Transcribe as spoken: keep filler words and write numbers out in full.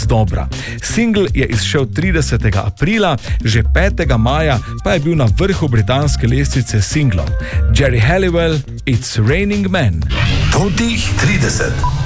oktobra. Singl je izšel tridesetega aprila, že petega maja pa je bil na vrhu britanske lestvice singlov. Geri Halliwell, It's Raining Men. Totih trideset.